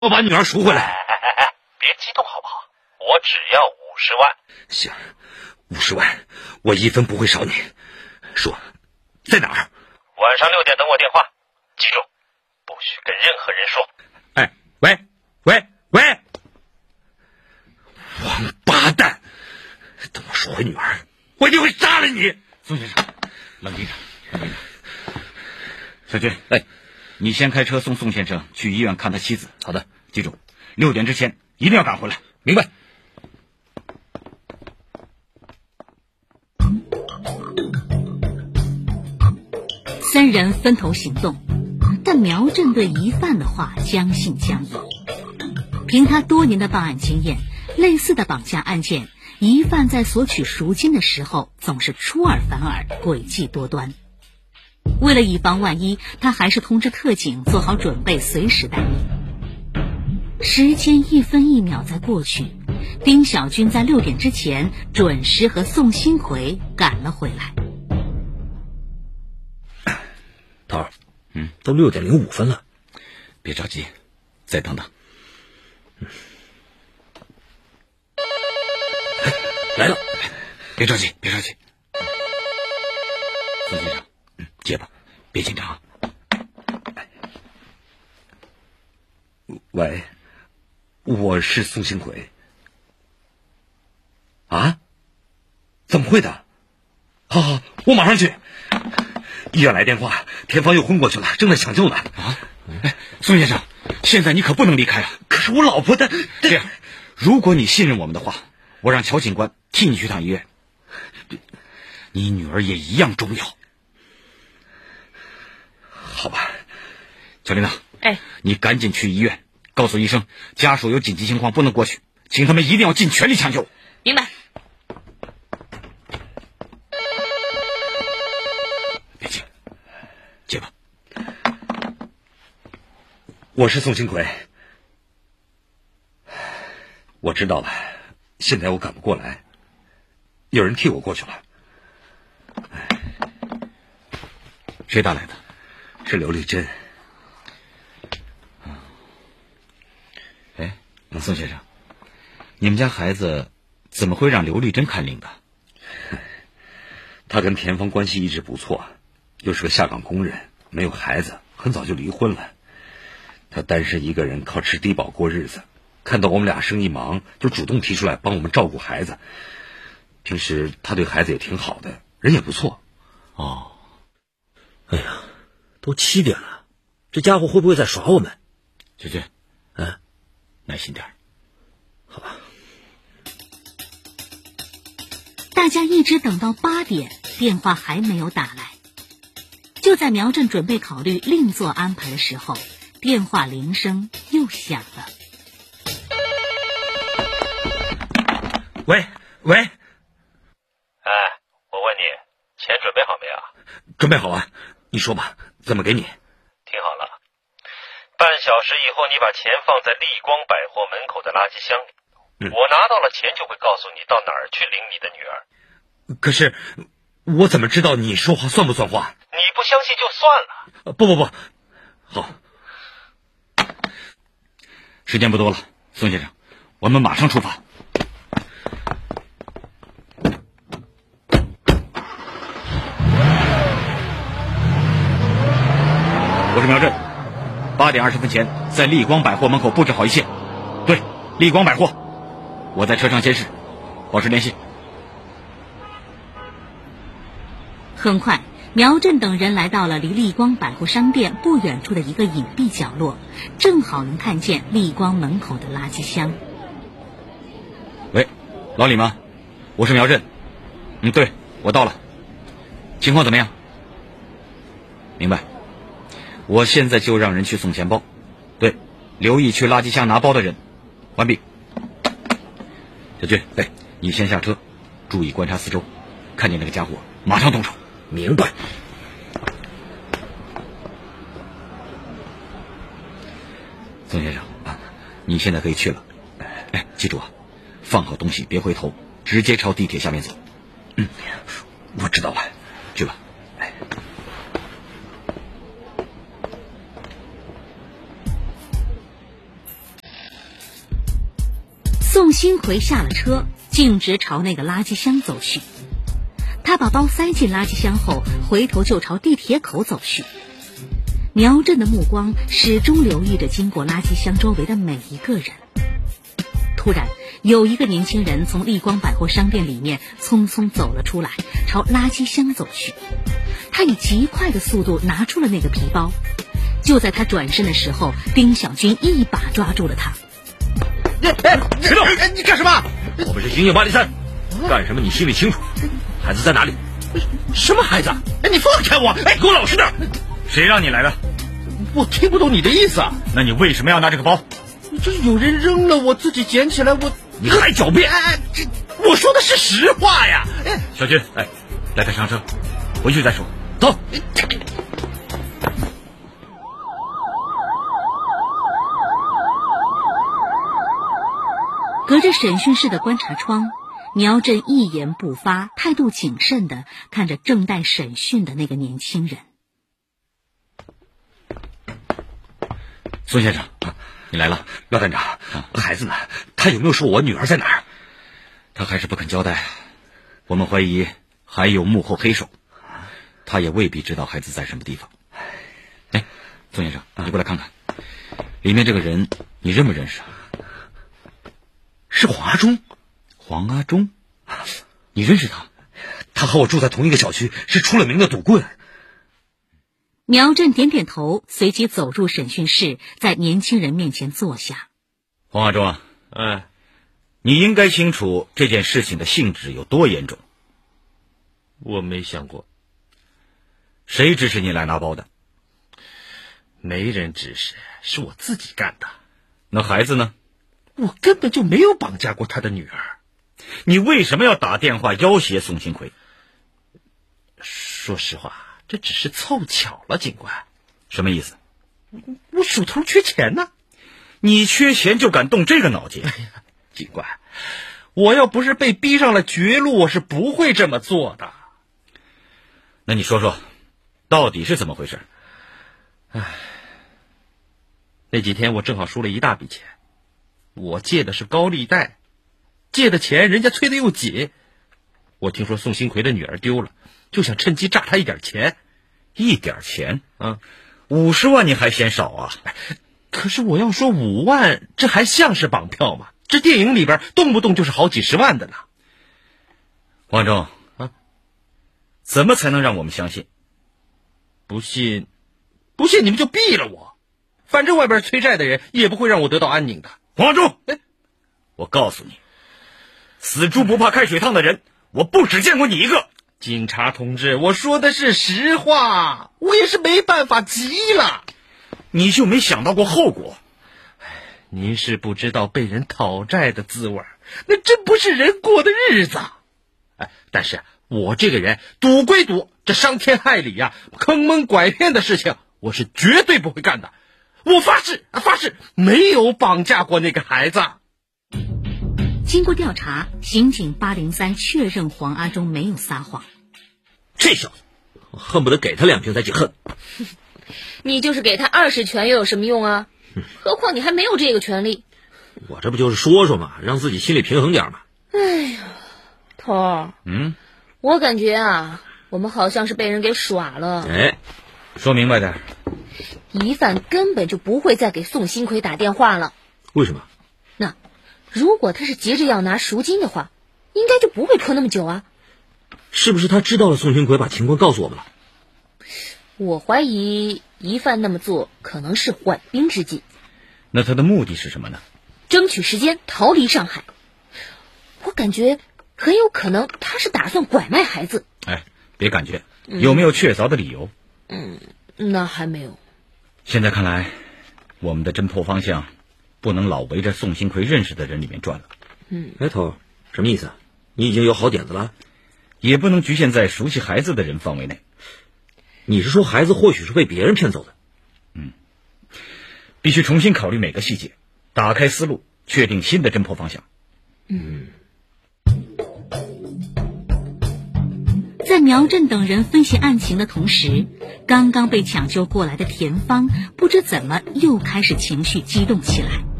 我把女儿赎回来。 别激动好不好？我只要50万。 行，50万，我一分不会少你。说，在哪儿？ 晚上6点等我电话，记住，不许跟任何人说。 哎，喂，王八蛋！等我赎回女儿，我一定会杀了你。 宋先生，冷静点。小军，你先开车送宋先生去医院看他妻子。 好的， 记住，6点之前一定要赶回来。 明白。 3人分头行动，但苗振对疑犯的话将信将疑。凭他多年的办案经验，类似的绑架案件，疑犯在索取赎金的时候总是出尔反尔，诡计多端。为了以防万一，他还是通知特警做好准备，随时待命。时间一分一秒在过去，丁小军在6点之前准时和宋新奎赶了回来。 涛儿，都6点05分了， 别着急，再等等。 来了， 别着急。宋先生，接吧，别紧张啊。 喂，我是宋新奎。啊？怎么会的？好，我马上去。医院来电话，田芳又昏过去了，正在抢救呢。 啊？宋先生，现在你可不能离开啊！ 可是我老婆的…… 这样，如果你信任我们的话，我让乔警官替你去趟医院。你女儿也一样重要。 好吧。 乔琳娜，你赶紧去医院，告诉医生家属有紧急情况不能过去，请他们一定要尽全力抢救。 明白。 别急，接吧。 我是宋新奎。我知道了，现在我赶不过来，有人替我过去了。 谁打来的？ 是刘丽珍。 宋先生，你们家孩子怎么会让刘丽珍看领的？ 他跟田芳关系一直不错，又是个下岗工人，没有孩子，很早就离婚了。他单身一个人，靠吃低保过日子。看到我们俩生意忙，就主动提出来帮我们照顾孩子。平时他对孩子也挺好的，人也不错。 哦， 哎呀，都7点了，这家伙会不会在耍我们？ 小军，耐心点。 好吧。 大家一直等到8点，电话还没有打来。就在苗振准备考虑另做安排的时候，电话铃声又响了。 喂， 我问你，钱准备好没有？ 准备好了，你说吧，怎么给你？ 听好了，半小时以后你把钱放在丽光百货门口的垃圾箱里。我拿到了钱就会告诉你到哪儿去领你的女儿。 可是我怎么知道你说话算不算话？ 你不相信就算了。 不，好。 时间不多了，宋先生，我们马上出发。我是苗振，8点20分前在丽光百货门口布置好一切。对，丽光百货，我在车上监视，保持联系。 很快，苗振等人来到了离丽光百货商店不远处的一个隐蔽角落，正好能看见丽光门口的垃圾箱。 喂，老李吗？我是苗振。对，我到了。情况怎么样？明白。我现在就让人去送钱包。对，留意去垃圾箱拿包的人。完毕。小军，你先下车，注意观察四周，看见那个家伙马上动手。 明白。 宋先生你现在可以去了。记住放好东西别回头，直接朝地铁下面走。 我知道了， 去吧。 宋新奎下了车，径直朝那个垃圾箱走去。他把包塞进垃圾箱后，回头就朝地铁口走去。苗振的目光始终留意着经过垃圾箱周围的每一个人。突然，有一个年轻人从丽光百货商店里面匆匆走了出来，朝垃圾箱走去。他以极快的速度拿出了那个皮包。就在他转身的时候，丁小军一把抓住了他。 别动！你干什么？我们是刑警803，干什么你心里清楚。孩子在哪里？ 什么孩子？你放开我！ 给我老实点！ 谁让你来的？ 我听不懂你的意思啊！ 那你为什么要拿这个包？ 这有人扔了，我自己捡起来。 你还狡辩！ 我说的是实话呀！ 小军，带他上车，回去再说。 走。 隔着审讯室的观察窗，苗振一言不发，态度谨慎地看着正待审讯的那个年轻人。 孙先生，你来了。 廖站长，孩子呢？他有没有说我女儿在哪儿？ 他还是不肯交代。我们怀疑还有幕后黑手，他也未必知道孩子在什么地方。孙先生，你过来看看，里面这个人你认不认识？ 是黄阿忠。 黄阿忠？你认识他？ 他和我住在同一个小区，是出了名的赌棍。 苗振点点头，随即走入审讯室，在年轻人面前坐下。 黄阿忠啊，你应该清楚这件事情的性质有多严重。 我没想过。 谁指使你来拿包的？ 没人指使，是我自己干的。 那孩子呢？ 我根本就没有绑架过他的女儿。 你为什么要打电话要挟宋新奎？ 说实话，这只是凑巧了，警官。 什么意思？ 我手头缺钱呢。 你缺钱就敢动这个脑筋？ 警官，我要不是被逼上了绝路，我是不会这么做的。 那你说说，到底是怎么回事？ 那几天我正好输了一大笔钱，我借的是高利贷，借的钱人家催得又紧。我听说宋新奎的女儿丢了，就想趁机诈他一点钱。 一点钱？50万你还嫌少啊？ 可是我要说5万，这还像是绑票吗？这电影里边动不动就是好几十万的呢。 黄忠怎么才能让我们相信？ 不信你们就毙了我，反正外边催债的人也不会让我得到安宁的。 黄忠，我告诉你，死猪不怕开水烫的人，我不只见过你一个。 警察同志，我说的是实话，我也是没办法急了。 你就没想到过后果？ 您是不知道被人讨债的滋味，那真不是人过的日子。但是我这个人赌归赌，这伤天害理呀，坑蒙拐骗的事情我是绝对不会干的。我发誓没有绑架过那个孩子。 经过调查，刑警803确认黄阿忠没有撒谎。 这小子，我恨不得给他2瓶才解恨。 你就是给他20拳又有什么用啊？何况你还没有这个权利。 我这不就是说说嘛，让自己心里平衡点嘛。 哎呀，头儿，我感觉我们好像是被人给耍了。 说明白点。 疑犯根本就不会再给宋新奎打电话了。 为什么？ 那如果他是急着要拿赎金的话，应该就不会拖那么久啊。 是不是他知道了宋新奎把情况告诉我们了？ 我怀疑疑犯那么做可能是缓兵之计。 那他的目的是什么呢？ 争取时间逃离上海。我感觉很有可能他是打算拐卖孩子。 别感觉，有没有确凿的理由？ 那还没有。 现在看来，我们的侦破方向不能老围着宋新奎认识的人里面转了。 头，什么意思啊？你已经有好点子了？ 也不能局限在熟悉孩子的人范围内。 你是说孩子或许是被别人骗走的？ 必须重新考虑每个细节，打开思路，确定新的侦破方向。 在苗振等人分析案情的同时，刚刚被抢救过来的田芳不知怎么又开始情绪激动起来。